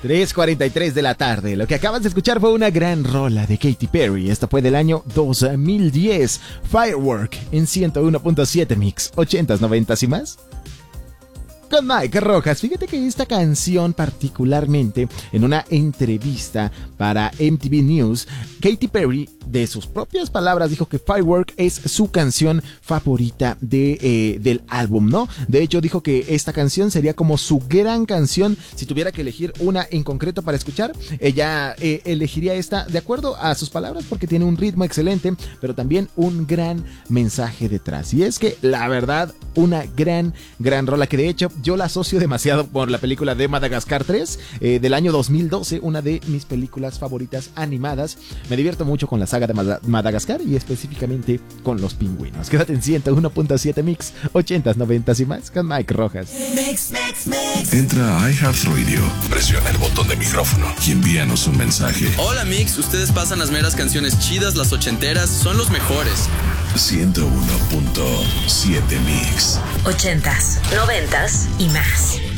3:43 de la tarde. Lo que acabas de escuchar fue una gran rola de Katy Perry. Esto fue del año 2010. Firework en 101.7 Mix. 80s, 90s y más. Con Mike Rojas. Fíjate que esta canción particularmente, en una entrevista para MTV News, Katy Perry, de sus propias palabras, dijo que Firework es su canción favorita del álbum, ¿no? De hecho, dijo que esta canción sería como su gran canción. Si tuviera que elegir una en concreto para escuchar, ella elegiría esta de acuerdo a sus palabras, porque tiene un ritmo excelente, pero también un gran mensaje detrás. Y es que, la verdad, una gran rola, que de hecho yo la asocio demasiado por la película de Madagascar 3 del año 2012, una de mis películas favoritas animadas. Me divierto mucho con la saga de Madagascar y específicamente con los pingüinos. Quédate en 101.7 Mix, 80s, 90s y más con Mike Rojas. Mix. Entra a iHeartRadio, presiona el botón de micrófono y envíanos un mensaje. Hola Mix, ustedes pasan las meras canciones chidas, las ochenteras, son los mejores. 101.7 Mix. 80s, 90s y más.